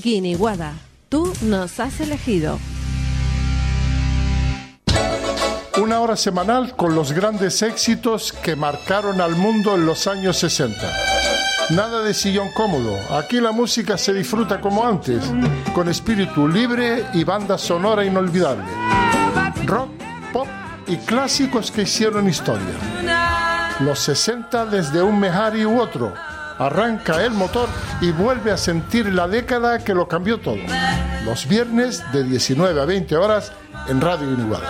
Guiniguada, tú nos has elegido. Una hora semanal con los grandes éxitos que marcaron al mundo en los años 60. Nada de sillón cómodo, aquí la música se disfruta como antes, con espíritu libre y banda sonora inolvidable. Rock, pop y clásicos que hicieron historia. Los 60 desde un Mehari u otro. Arranca el motor y vuelve a sentir la década que lo cambió todo. Los viernes de 19 a 20 horas en Radio Guiniguada.